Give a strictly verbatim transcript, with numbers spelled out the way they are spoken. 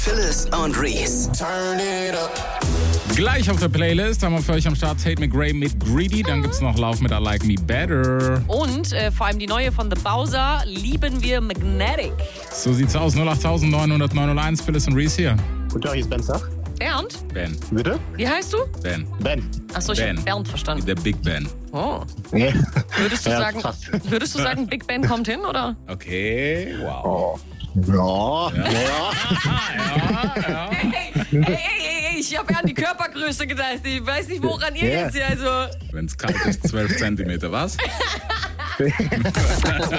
Phyllis und Reese. Turn it up. Gleich auf der Playlist haben wir für euch am Start Tate McRae mit Greedy. Dann gibt's noch Lauf mit I Like Me Better. Und äh, vor allem die neue von The Bowser, Lieben wir Magnetic. So sieht's aus. null acht neun null null null eins, Phyllis und Reese hier. Guten Tag, hier ist Ben Zach. Bernd? Ben. Bitte? Wie heißt du? Ben. Ben. Achso, ich Ben. habe Bernd verstanden. Der Big Ben. Oh. Nee. Würdest du, Ja, sagen, fast. würdest du sagen, Big Ben kommt hin, oder? Okay, wow. Oh. Ja. Ja. Ja, ja. Hey, hey, hey, hey, ich habe ja an die Körpergröße gedacht. Ich weiß nicht, woran ihr Ja. jetzt hier, also... Wenn's kalt ist, zwölf Zentimeter, was?